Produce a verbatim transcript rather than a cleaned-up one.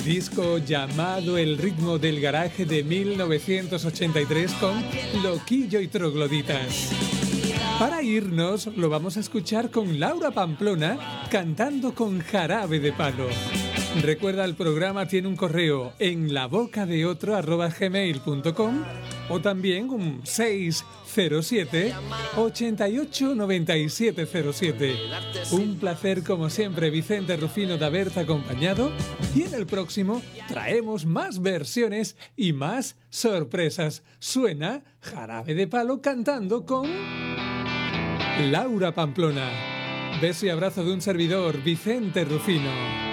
disco llamado El ritmo del garaje de mil novecientos ochenta y tres con Loquillo y Trogloditas. Para irnos lo vamos a escuchar con Laura Pamplona cantando con Jarabe de Palo. Recuerda, el programa tiene un correo en labocadeotro arroba gmail punto com o también un seis cero siete, ochenta y ocho, noventa y siete cero siete. Un placer como siempre, Vicente Rufino, de haberte acompañado, y en el próximo traemos más versiones y más sorpresas. Suena Jarabe de Palo cantando con Laura Pamplona. Beso y abrazo de un servidor, Vicente Rufino.